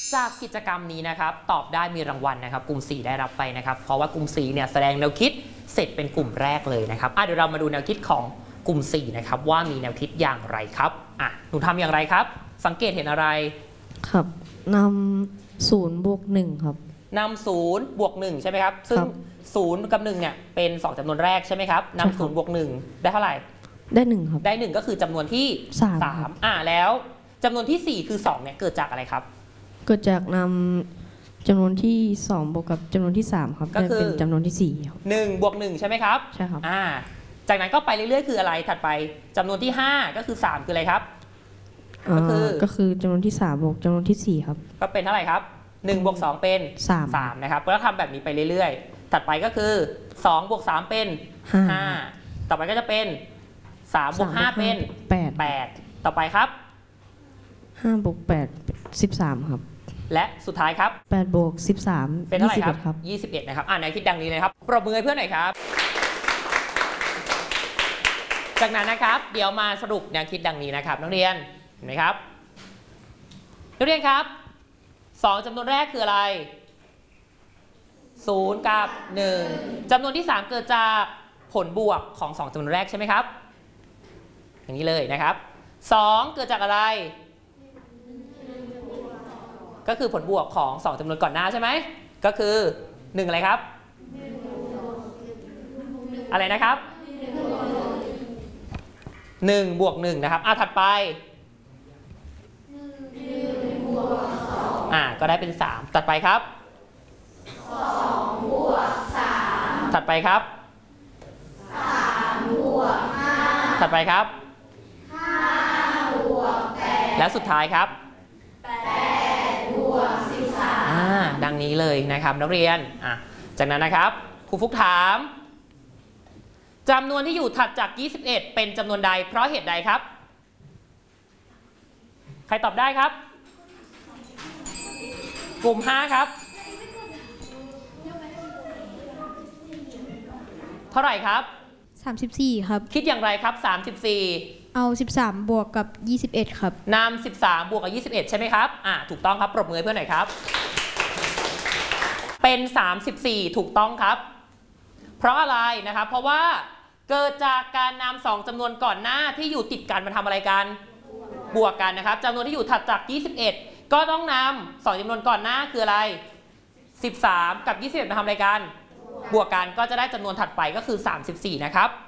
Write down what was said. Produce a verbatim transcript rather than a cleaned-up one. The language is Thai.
จากกิจกรรมนี้นะครับตอบได้มีรางวัลนะครับกลุ่มสี่ได้รับไปนะครับเพราะว่ากลุ่มสี่เนี่ยแสดงแนวคิดเสร็จเป็นกลุ่มแรกเลยนะครับอ่ะเดี๋ยวเรามาดูแนวคิดของกลุ่มสี่นะครับว่ามีแนวคิดอย่างไรครับอ่ะหนูทำอย่างไรครับสังเกตเห็นอะไรครับนำศูนย์บวกหนึ่งครับนำศูนย์บวกหนึ่งใช่ไหมครับซึ่งศูนย์กับหนึ่งเนี่ยเป็นสองจำนวนแรกใช่ไหมครับนำศูนย์บวกหนึ่งได้เท่าไหร่ได้หนึ่งครับได้หนึ่งก็คือจำนวนที่สามสามอ่ะแล้วจำนวนที่สี่คือสองเนี่ยเกิดจากอะไรครับเกิดจากนำจำนวนที่สองบวกกับจำนวนที่สามครับก็คือเป็นจำนวนที่สี่ครับหนึ่งบวกหนึ่งใช่ไหมครับใช่ครับอ่าจากนั้นก็ไปเรื่อยๆคืออะไรถัดไปจำนวนที่ห้าก็คือสามคืออะไรครับก็คือก็คือจำนวนที่สามบวกจำนวนที่สี่ครับก็เป็นเท่าไหร่ครับหนึ่งบวกสองเป็นสามสามนะครับแล้วทำแบบนี้ไปเรื่อยๆถัดไปก็คือสองบวกสามเป็นห้าต่อไปก็จะเป็นสามบวกห้าเป็นแปดแปดต่อไปครับห้าบวกแปดสิบสามครับและสุดท้ายครับแปดบวกสิบสามเป็นเท่าไหร่ครับยี่สิบเอ็ดนะครับอ่านแนวคิดดังนี้เลยครับปรบมือให้เพื่อนหน่อยครับจากนั้นนะครับเดี๋ยวมาสรุปแนวคิดดังนี้นะครับนักเรียนเห็นไหมครับนักเรียนครับสองจำนวนแรกคืออะไรศูนย์กับหนึ่งจำนวนที่สามเกิดจากผลบวกของสองจำนวนแรกใช่ไหมครับอย่างนี้เลยนะครับสองเกิดจากอะไรก็คือผลบวกของสองจำนวนก่อนหน้าใช่ไหมก็คือหนึ่งอะไรครับอะไรนะครับหนึ่งบวกหนึ่งนะครับอ่ะถัดไปอ่ะก็ได้เป็นสามถัดไปครับสองบวกสามถัดไปครับสามบวกห้าถัดไปครับห้าบวกแปดและสุดท้ายครับแปดบวกสิบสามอ่าดังนี้เลยนะครับนักเรียนอ่ะจากนั้นนะครับครูฟุกถามจำนวนที่อยู่ถัดจากยี่สิบเอ็ดเป็นจำนวนใดเพราะเหตุใดครับใครตอบได้ครับกลุ่มห้าครับเท่าไหร่ครับสามสิบสี่ครับคิดอย่างไรครับสามสิบสี่เอาสิบสามบวกกับยี่สิบเอ็ดครับนำสิบสามบวกกับยี่สิบเอ็ดใช่ไหมครับอ่าถูกต้องครับปรบมือเพื่อนหน่อยครับเป็นสามสิบสี่ถูกต้องครับเพราะอะไรนะครับเพราะว่าเกิดจากการนำสองจำนวนก่อนหน้าที่อยู่ติดกันมาทำอะไรกันบวกกันนะครับจำนวนที่อยู่ถัดจากยี่สิบเอ็ดก็ต้องนำสองจำนวนก่อนหน้าคืออะไรสิบสามกับยี่สิบเอ็ดมาทำอะไรกันบวกกันก็จะได้จำนวนถัดไปก็คือสามสิบสี่นะครับ